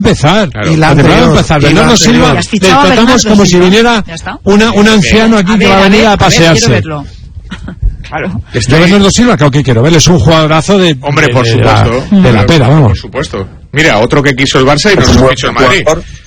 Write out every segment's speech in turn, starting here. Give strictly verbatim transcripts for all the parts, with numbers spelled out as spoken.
empezar. Claro. Y la anterior, empezar. Bernardo Silva, le tratamos como si viniera una, un anciano aquí que va a venir a pasearse. Claro. Yo Bernardo Silva, claro que quiero verlo, es un jugadorazo de... Hombre, de, por de supuesto. La, de la pera, vamos. Por supuesto. Mira, otro que quiso el Barça y no lo quiso el Madrid.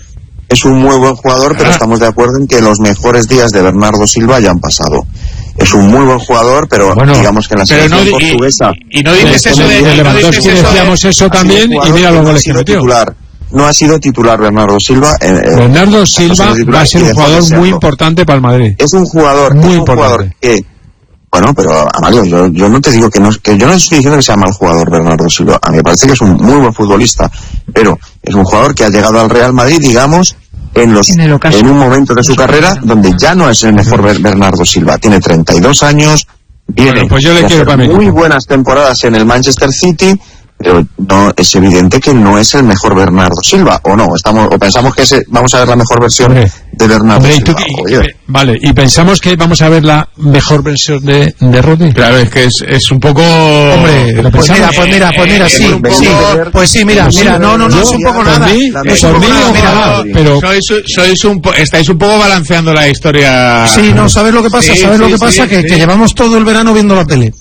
Es un muy buen jugador, pero ah. estamos de acuerdo en que los mejores días de Bernardo Silva ya han pasado. Es un muy buen jugador, pero bueno, digamos que en la selección no, portuguesa... Y, y no dices eso de... de Lewandowski decíamos eso también, y mira los goles que metió. Titular. No ha sido titular Bernardo Silva. Eh, Bernardo Silva va a ser un jugador muy importante para el Madrid. Es un jugador, muy es un importante. Jugador que... Bueno, pero Amalio, yo, yo no te digo que no, que yo no estoy diciendo que sea mal jugador Bernardo Silva. A mí me parece que es un muy buen futbolista, pero es un jugador que ha llegado al Real Madrid, digamos, en los en, en un momento de su carrera donde ya no es el mejor Bernardo Silva. Tiene treinta y dos años, viene bueno, pues yo le de quiero hacer muy buenas temporadas en el Manchester City, pero no es evidente que no es el mejor Bernardo Silva, o no, estamos o pensamos que ese, vamos a ver la mejor versión hombre, de Bernardo hombre, Silva. Y tú, y, vale, y pensamos que vamos a ver la mejor versión de, de Rodri. Claro, es que es, es un poco... Hombre, pues mira, pues mira, pues mira, sí, poco... sí, pues sí, mira, mira, no, no, no, es un poco nada. Mí, es un poco nada, mira, pero sois, sois un, estáis un poco balanceando la historia. Sí, no, ¿sabes lo que pasa? Sí, ¿sabes sí, lo que pasa? Sí, que, sí. que llevamos todo el verano viendo la tele.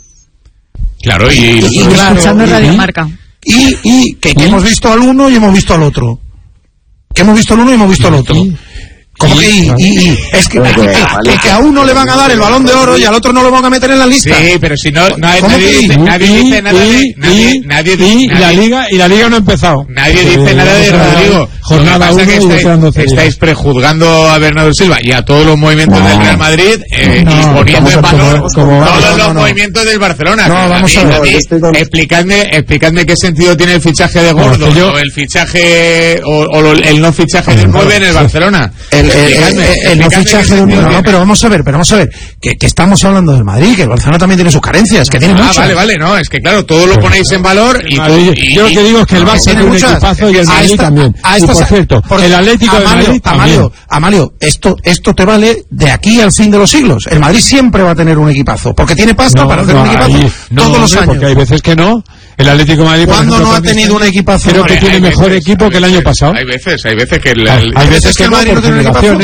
Claro, y... Y, y, y claro, escuchando Radio Marca. Y, y que, que hemos visto al uno y hemos visto al otro. Que hemos visto al uno y hemos visto al otro. ¿Cómo que y, y, y? Es que, que, que, que a uno le van a dar el Balón de Oro y al otro no lo van a meter en la lista. Sí, pero si no, no nadie, dice, nadie y, dice nada de... Nadie, y, nadie, y, nadie, la liga, y la liga no ha empado. Nadie dice eh, nada de Rodrigo. Jornada uno que estáis, estáis prejuzgando a Bernardo Silva y a todos los movimientos no. del Real Madrid eh, no, y poniendo en valor como, como, todos no, los no, movimientos no. del Barcelona. No, vamos a ver. Explicadme, explicadme qué sentido tiene el fichaje de Gordo o el fichaje o, o el no fichaje del nueve en el Barcelona. El, el, el no fichaje de no, no, pero vamos a ver, pero vamos a ver, que, que estamos hablando del Madrid, que el Barcelona también tiene sus carencias, que tiene ah, muchas. vale, vale, no, es que claro, todo lo ponéis en valor y, Madrid, y yo lo que digo es que el Barça tiene un equipazo y el Madrid esta, también. A y por cierto, por, el Atlético Amalio, de Madrid Amalio, Amalio, esto esto te vale de aquí al fin de los siglos. El Madrid siempre va a tener un equipazo, porque tiene pasta no, para hacer no, un equipazo ahí, no, todos los años. Porque hay veces que no. El Atlético de Madrid, ¿cuándo no ha tenido un equipazo? Creo que tiene mejor equipo que el año pasado. Hay veces, hay veces que el, hay veces que el Madrid no tiene un equipazo.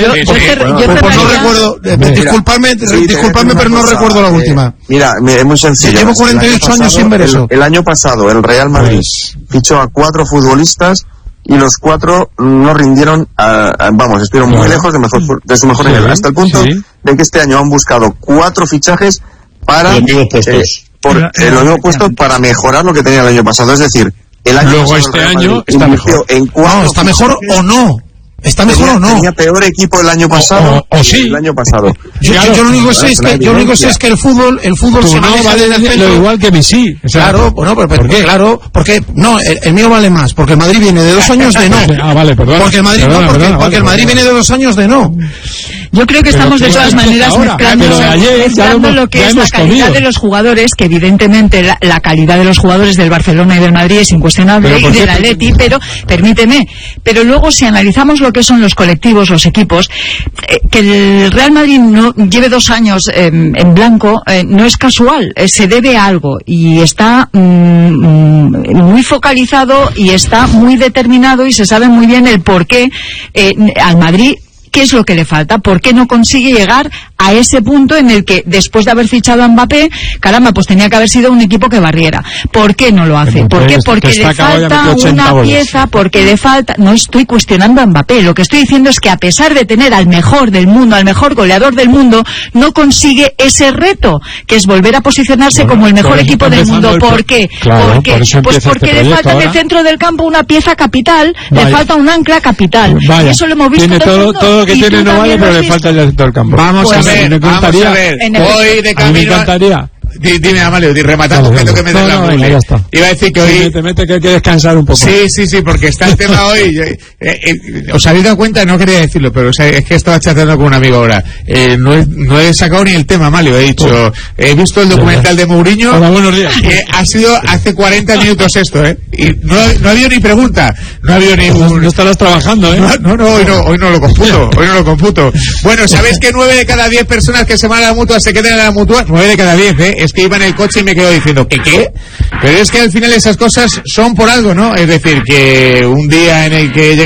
Pues no recuerdo, disculpadme, disculpadme, pero no recuerdo la última. Mira, es muy sencillo. Llevo cuarenta y ocho años sin ver eso. El año pasado el Real Madrid fichó a cuatro futbolistas y los cuatro no rindieron, a, a, vamos, estuvieron muy lejos de, mejor, de su mejor nivel, sí, hasta el punto sí. de que este año han buscado cuatro fichajes para eh, por eh, los nuevos puestos para mejorar lo que tenía el año pasado, es decir, el año luego pasado este el año está mejor. En cuatro no, está mejor o no. ¿Está mejor tenía, o no? Tenía peor equipo el año pasado. O, o, o sí. El año pasado. Yo, claro, yo lo único sé es que yo lo único sé es que el fútbol el fútbol se no maneja vale desde el centro. Lo igual que mi sí. O sea, claro, bueno, pero, pero ¿por qué? Claro, porque no, el, el mío vale más, porque el Madrid viene de dos años de no. Ah, vale, perdón. Porque el Madrid perdona, no, porque, perdona, porque vale, el Madrid vale. viene de dos años de no. Yo creo que estamos de todas maneras ahora, mezclando, ayer, mezclando lo que es la calidad comido. de los jugadores, que evidentemente la, la calidad de los jugadores del Barcelona y del Madrid es incuestionable, y del Atleti, pero permíteme, pero luego si analizamos lo que son los colectivos, los equipos, eh, que el Real Madrid no lleve dos años eh, en blanco eh, no es casual, eh, se debe a algo y está mm, muy focalizado y está muy determinado y se sabe muy bien el por qué eh, al Madrid. ¿Qué es lo que le falta? ¿Por qué no consigue llegar a ese punto en el que después de haber fichado a Mbappé, caramba, pues tenía que haber sido un equipo que barriera? ¿Por qué no lo hace? ¿Por qué? Porque le falta una pieza, porque le falta... No estoy cuestionando a Mbappé, lo que estoy diciendo es que a pesar de tener al mejor del mundo, al mejor goleador del mundo, no consigue ese reto, que es volver a posicionarse bueno, como el mejor equipo del mundo. El... ¿Por qué? Claro, ¿Por qué? Por pues porque este le falta ahora. en el centro del campo una pieza capital, Vaya. le falta un ancla capital. Vaya. Y eso lo hemos visto Tiene todo, todo lo que tiene no vale, pero le falta el centro del campo. Vamos pues, a ver, vamos a ver. Hoy de camino... me encantaría... Dime, Amalio, rematando, que tengo que meter no, la no, mule. Ya está. Iba a decir que hoy... Sí, te mete que hay que descansar un poco. Sí, sí, sí, porque está el tema hoy... Eh, eh, ¿Os habéis dado cuenta? No quería decirlo, pero o sea, es que estaba chateando con un amigo ahora. Eh, no, he, no he sacado ni el tema, Amalio. He dicho... He visto el documental de Mourinho. Hola, buenos días. Eh, ha sido hace cuarenta minutos esto, ¿eh? Y no, no ha habido ni pregunta. No ha habido ni... Un... No estarás trabajando, ¿eh? No, no, no, hoy no, hoy no lo computo. Hoy no lo computo. Bueno, ¿sabéis que nueve de cada diez personas que se van a la mutua se quedan en la mutua? Nueve de cada diez, ¿eh? Es que iban en el coche y me quedo diciendo, ¿qué qué? Pero es que al final esas cosas son por algo, ¿no? Es decir, que un día en el que llega